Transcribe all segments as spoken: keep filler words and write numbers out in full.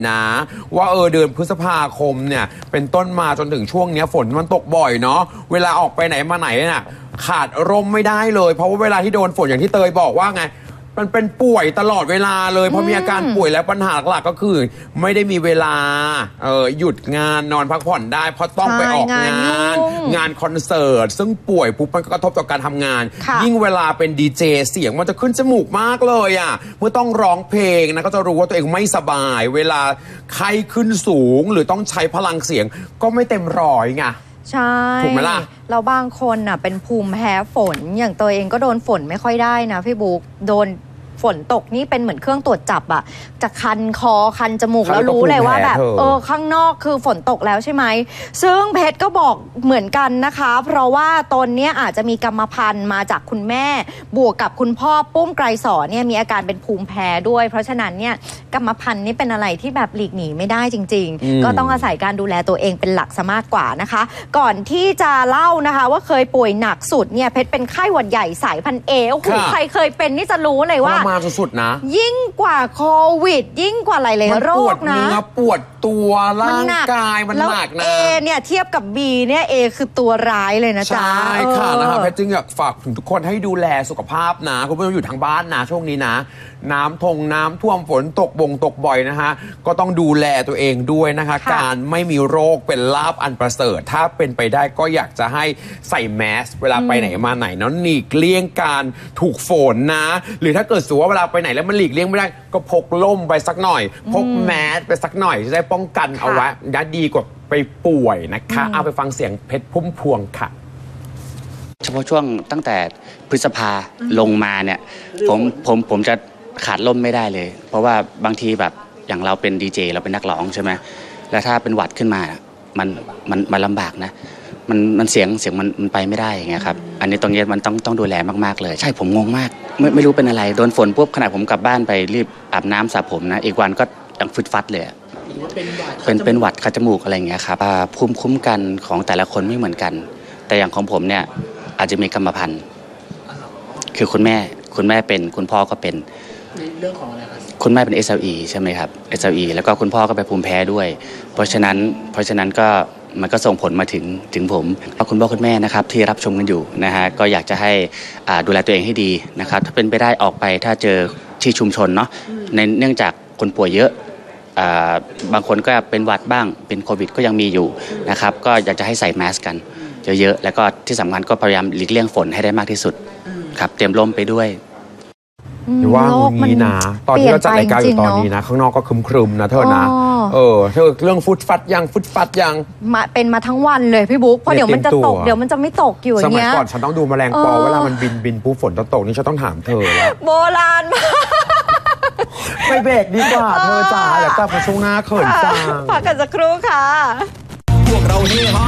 นะว่าเออเดือนพฤษภาคมเนี่ยเป็นต้นมาจนถึงช่วงนี้ฝนมันตกบ่อยเนาะเวลาออกไปไหนมาไหนน่ะขาดร่มไม่ได้เลยเพราะว่าเวลาที่โดนฝนอย่างที่เตยบอกว่าไงมันเป็นป่วยตลอดเวลาเลยเพราะมีอาการป่วยแล้วปัญหาหลักๆก็คือไม่ได้มีเวลาเออหยุดงานนอนพักผ่อนได้เพราะต้องไปออกงานงานคอนเสิร์ตซึ่งป่วยปุ๊บมันก็กระทบต่อการทำงานยิ่งเวลาเป็นดีเจเสียงมันจะขึ้นจมูกมากเลยอ่ะเมื่อต้องร้องเพลงนะก็จะรู้ว่าตัวเองไม่สบายเวลาไข้ขึ้นสูงหรือต้องใช้พลังเสียงก็ไม่เต็มร้อยไงใช่ถูกไหมล่ะเราบางคนน่ะเป็นภูมิแพ้ฝนอย่างตัวเองก็โดนฝนไม่ค่อยได้นะพี่บุ๊กโดนฝนตกนี่เป็นเหมือนเครื่องตรวจจับอะจะคันคอคันจมูกแล้วรู้เลยว่าแบบเออข้างนอกคือฝนตกแล้วใช่ไหมซึ่งเพชรก็บอกเหมือนกันนะคะเพราะว่าตนเนี้ยอาจจะมีกรรมพันธุ์มาจากคุณแม่บวกกับคุณพ่อปุ้มไกรสอนเนี่ยมีอาการเป็นภูมิแพ้ด้วยเพราะฉะนั้นเนี่ยกรรมพันธุ์นี่เป็นอะไรที่แบบหลีกหนีไม่ได้จริงๆก็ต้องอาศัยการดูแลตัวเองเป็นหลักซะมากกว่านะคะก่อนที่จะเล่านะคะว่าเคยป่วยหนักสุดเนี่ยเพชรเป็นไข้หวัดใหญ่สายพันธุ์เอโอ้โหใครเคยเป็นนี่จะรู้เลยว่ามาสุดๆนะยิ่งกว่าโควิดยิ่งกว่าหลายๆโรคนะมันปวดเนื้อปวดตัวร่างกายมันหนักนะเอเนี่ยเทียบกับ B เนี่ยเอคือตัวร้ายเลยนะจ๊ะใช่ค่ะนะครับเพชรจึงอยากฝากถึงทุกคนให้ดูแลสุขภาพนะคุณผู้ชมอยู่ทางบ้านนะช่วงนี้นะน้ำทงน้ำท่วมฝนตกบงตกบ่อยนะฮะก็ต้องดูแลตัวเองด้วยนะคะการไม่มีโรคเป็นลาภอันประเสริฐถ้าเป็นไปได้ก็อยากจะให้ใส่แมสเวลาไปไหนมาไหนเนาะหลีกเลี่ยงการถูกฝนนะหรือถ้าเกิดสูว่าเวลาไปไหนแล้วมันหลีกเลี่ยงไม่ได้ก็พกล่มไปสักหน่อยพกแมสไปสักหน่อยจะได้ป้องกันเอาไว้ยัดดีกว่าไปป่วยนะคะเอาไปฟังเสียงเพชรพุ่มพวงค่ะเฉพาะช่วงตั้งแต่พฤษภาลงมาเนี่ยผมผมผมจะขาดล่มไม่ได้เลยเพราะว่าบางทีแบบอย่างเราเป็นดีเจเราเป็นนักร้องใช่ไหมแล้วถ้าเป็นหวัดขึ้นมามันมันมันลำบากนะมันมันเสียงเสียงมันมันไปไม่ได้อย่างเงี้ยครับอันนี้ตรงนี้มันต้องต้องดูแลมากๆเลยใช่ผมงงมากไม่ไม่รู้เป็นอะไรโดนฝนปุ๊บขณะผมกลับบ้านไปรีบอาบน้ำสระผมนะอีกวันก็ยังฟึดฟัดเลยเป็นเป็นหวัดคัดจมูกอะไรอย่างเงี้ยครับภูมิคุ้มกันของแต่ละคนไม่เหมือนกันแต่อย่างของผมเนี่ยอาจจะมีกรรมพันธุ์คือคุณแม่คุณแม่เป็นคุณพ่อก็เป็นเรื่องของอะไรครับคุณแม่เป็น เอส แอล อี ใช่ไหมครับ เอส แอล อี แล้วก็คุณพ่อก็ไปภูมิแพ้ด้วยเพราะฉะนั้นเพราะฉะนั้นก็มันก็ส่งผลมาถึงถึงผมคุณพ่อคุณแม่นะครับที่รับชมกันอยู่นะฮะก็อยากจะให้ดูแลตัวเองให้ดีนะครับถ้าเป็นไปได้ออกไปถ้าเจอที่ชุมชนเนาะในเนื่องจากคนป่วยเยอะบางคนก็เป็นหวัดบ้างเป็นโควิดก็ยังมีอยู่นะครับก็อยากจะให้ใส่แมสกันเยอะๆแล้วก็ที่สำคัญก็พยายามหลีกเลี่ยงฝนให้ได้มากที่สุดครับเตรียมร่มไปด้วยหรือว่างูนี้นะตอนที่เราจัดรายการอยู่ตอนนี้นะข้างนอกก็ครึมๆนะเธอนะเออเธอเรื่องฟุตฟัดยังฟุตฟัดยังมาเป็นมาทั้งวันเลยพี่บุ๊กเพราะเดี๋ยวมันจะตกเดี๋ยวมันจะไม่ตกอยู่อย่างเงี้ยสมัยก่อนฉันต้องดูแมลงปอเวลามันบินบินปุ๊บฝนจะตกนี่ฉันต้องถามเธอแล้วโบราณมากไปเบรกดีกว่าเธอจ๋าเดี๋ยวกลับมาช่วงหน้าเขินจังพักกันสักครู่ค่ะพวกเราเฮฮา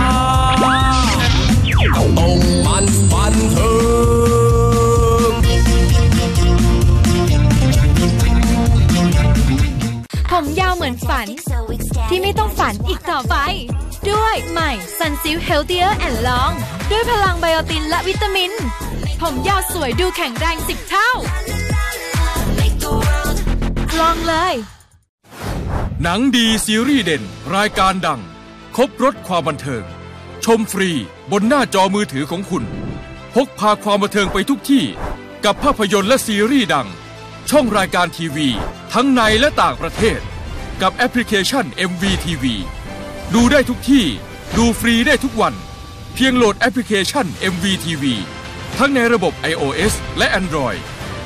ต้องมันฟันเธอผมยาวเหมือนฝันที่ไม่ต้องฝันอีกต่อไปด้วยใหม่ Sunsilk Healthier and Long ด้วยพลังไบโอตินและวิตามินผมยาวสวยดูแข็งแรงสิบเท่าลองเลยหนังดีซีรีส์เด่นรายการดังครบรสความบันเทิงชมฟรีบนหน้าจอมือถือของคุณพกพาความบันเทิงไปทุกที่กับภาพยนตร์และซีรีส์ดังช่องรายการทีวีทั้งในและต่างประเทศกับแอปพลิเคชัน เอ็ม วี ที วี ดูได้ทุกที่ดูฟรีได้ทุกวันเพียงโหลดแอปพลิเคชัน เอ็ม วี ที วี ทั้งในระบบ ไอ โอ เอส และ Android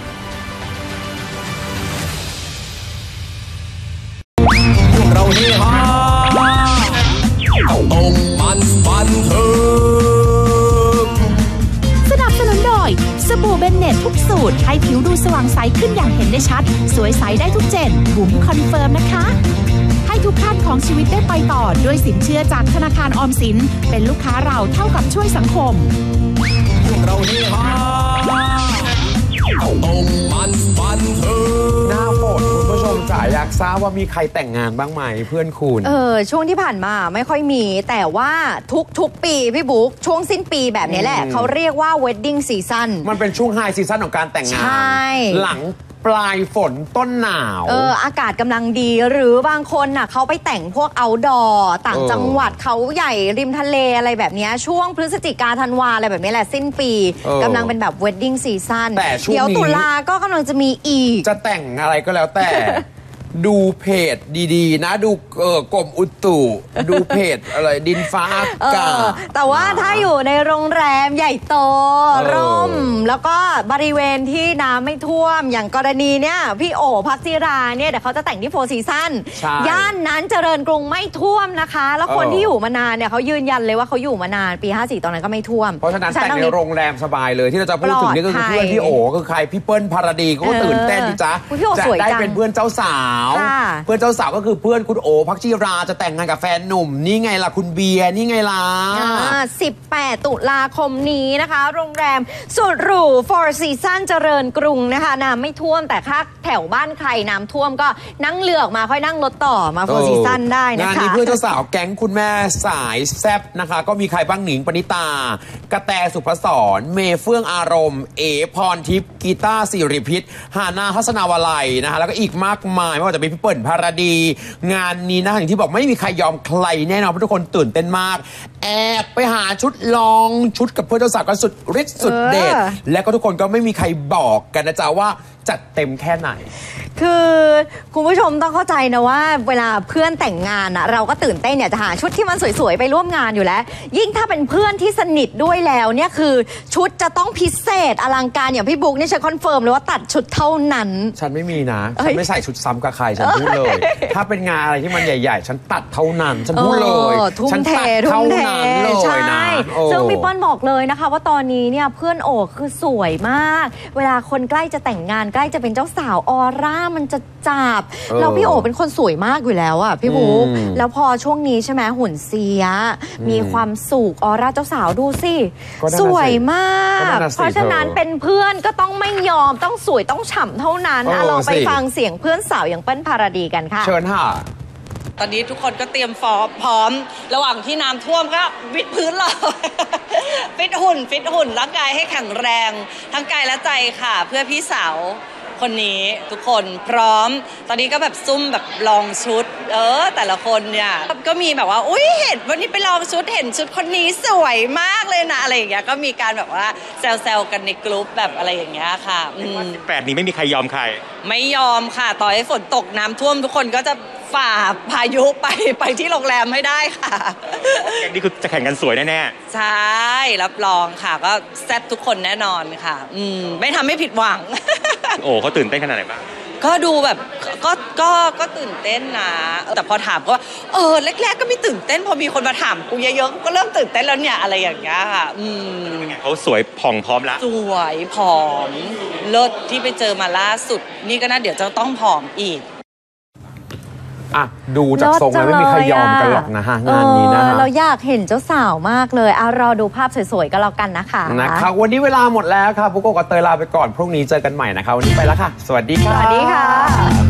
พวกเราเฮฮาต้องมันฟันเธอสนับสนุนโดยสบู่เบนเน็ตทุกสูตรให้ผิวดูสว่างใสขึ้นอย่างเห็นได้ชัดสวยใสได้ทุกเจนบุ๋มคอนเฟิร์มนะคะให้ทุกขั้นของชีวิตได้ไปต่อด้วยสินเชื่อจากธนาคารออมสินเป็นลูกค้าเราเท่ากับช่วยสังคมพวกเราเฮฮาต้องมันฟันเธอหน้าฝนคุณผู้ชมจ๋าอยากทราบว่ามีใครแต่งงานบ้างไหมเพื่อนคุณเออช่วงที่ผ่านมาไม่ค่อยมีแต่ว่าทุกทุกปีพี่บุ๊กช่วงสิ้นปีแบบนี้แหละเขาเรียกว่า wedding season มันเป็นช่วงไฮซีซั่นของการแต่งงานหลังปลายฝนต้นหนาวเอออากาศกำลังดีหรือบางคนน่ะเขาไปแต่งพวกเอาท์ดอร์ต่างจังหวัดเขาใหญ่ริมทะเลอะไรแบบนี้ช่วงพฤศจิกาธันวาอะไรแบบนี้แหละสิ้นปีกำลังเป็นแบบเวดดิ้งซีซั่นเดี๋ยวตุลาก็กำลังจะมีอีกจะแต่งอะไรก็แล้วแต่ ดูเพจดีๆนะดูเออกรมอุตุดูเพจอะไรดินฟ้าอากาศแต่ว่าถ้าอยู่ในโรงแรมใหญ่โตร่มแล้วก็บริเวณที่น้ำไม่ท่วมอย่างกรณีเนี้ยพี่โอภักจิราเนี่ยเดี๋ยวเขาจะแต่งที่โฟร์ซีซั่นย่านนั้นเจริญกรุงไม่ท่วมนะคะแล้วคนที่อยู่มานานเนี่ยเขายืนยันเลยว่าเขาอยู่มานานปีห้าสี่ตอนนั้นก็ไม่ท่วมเพราะฉะนั้นแต่งในโรงแรมสบายเลยที่เราจะพูดถึงนี่ก็คือเพื่อนพี่โอคือใครพี่เปิ้ลภารดีก็ตื่นเต้นดิจ๊ะจะได้เป็นเพื่อนเจ้าสาวเพื่อนเจ้าสาวก็คือเพื่อนคุณโอภักจิราจะแต่งงานกับแฟนหนุ่มนี่ไงล่ะคุณเบียร์นี่ไงล่ะสิบแปดตุลาคมนี้นะคะโรงแรมสุดหรู Four Seasons เจริญกรุงนะคะน้ำไม่ท่วมแต่ถ้าแถวบ้านใครน้ำท่วมก็นั่งเรือออกมาค่อยนั่งรถต่อมา Four Seasons ได้นะคะงานนี้เพื่อนเจ้าสาวแก๊งคุณแม่สายแซบนะคะก็มีใครบ้างหนิงปณิตากระแตสุภศรเมเฟื่องอารมณ์เอพรทิพย์กีตาร์สิริพิษหานาทัศนาวลัยนะคะแล้วก็อีกมากมายไม่ว่าจะเป็นพี่เปิ้ลภารดีงานนี้นะอย่างที่บอกไม่มีใครยอมใครแน่นอนเพราะทุกคนตื่นเต้นมากแอบไปหาชุดลองชุดกับเพื่อนเจ้าสาวกันสุดฤทธิ์สุดเด็ดและก็ทุกคนก็ไม่มีใครบอกกันนะจ๊ะว่าจัดเต็มแค่ไหนคือคุณผู้ชมต้องเข้าใจนะว่าเวลาเพื่อนแต่งงานอะเราก็ตื่นเต้นเนี่ยจะหาชุดที่มันสวยๆไปร่วมงานอยู่แล้วยิ่งถ้าเป็นเพื่อนที่สนิทด้วยแล้วเนี่ยคือชุดจะต้องพิเศษอลังการอย่างพี่บุ๊กนี่ฉันคอนเฟิร์มเลยว่าตัดชุดเท่านั้นฉันไม่มีนะฉันไม่ใส่ชุดซ้ำกับใครฉันพูดเลยถ้าเป็นงานอะไรที่มันใหญ่ๆฉันตัดเท่านั้นฉันพูดเลยฉันตัดเท่านั้นเลยนะซึ่งพี่เปิ้ลบอกเลยนะคะว่าตอนนี้เนี่ยเพื่อนโอคือสวยมากเวลาคนใกล้จะแต่งงานใกล้จะเป็นเจ้าสาวออร่ามันจะจับแล้วพี่โอเป็นคนสวยมากอยู่แล้วอ่ะพี่บุ๊กแล้วพอช่วงนี้ใช่ไหมหุ่นเสียมีความสุขออร่าเจ้าสาวดูสิสวยมากเพราะฉะนั้นเป็นเพื่อนก็ต้องไม่ยอมต้องสวยต้องฉ่ำเท่านั้นเราไปฟังเสียงเพื่อนสาวอย่างเปิ้ลภารดีกันค่ะเชิญค่ะตอนนี้ทุกคนก็เตรียมฟอร์มพร้อมระหว่างที่น้ำท่วมก็วิดพื้นเราฟิตหุ่นฟิตหุ่นร่างกายให้แข็งแรงทั้งกายและใจค่ะเพื่อพี่สาวคนนี้ทุกคนพร้อมตอนนี้ก็แบบซุ่มแบบลองชุดเออแต่ละคนเนี่ยก็มีแบบว่าอุ้ยเห็นวันนี้ไปลองชุดเห็นชุดคนนี้สวยมากเลยนะอะไรอย่างเงี้ยก็มีการแบบว่าแซวๆกันในกลุ่มแบบอะไรอย่างเงี้ยค่ะสิบแปดนี้ไม่มีใครยอมใครไม่ยอมค่ะต่อให้ฝนตกน้ำท่วมทุกคนก็จะฝ่าพายุไปไปที่โรงแรมให้ได้ค่ะแก๊งนี้คือจะแข่งกันสวยแน่ๆใช่รับรองค่ะก็แซ่บทุกคนแน่นอนค่ะอืมไม่ทำให้ผิดหวังโอ้เขาตื่นเต้นขนาดไหนบ้างก็ดูแบบก็ก็ก็ตื่นเต้นนะแต่พอถามก็เออแรกๆก็ไม่ตื่นเต้นพอมีคนมาถามกูเยอะๆก็เริ่มตื่นเต้นแล้วเนี่ยอะไรอย่างเงี้ยค่ะอืมเขาสวยผ่องพร้อมละสวยผอมเลิศที่ไปเจอมาล่าสุดนี่ก็น่าเดี๋ยวจะต้องผอมอีกอ่ะดูจากทรงแล้วไม่มีใครยอมกันหรอกนะฮะงานนี้นะเราอยากเห็นเจ้าสาวมากเลยเอารอดูภาพสวยๆก็แล้วกันนะคะนะคะวันนี้เวลาหมดแล้วค่ะปุ๊กโกกับเตยลาไปก่อนพรุ่งนี้เจอกันใหม่นะคะวันนี้ไปแล้วค่ะสวัสดีค่ะสวัสดีค่ะ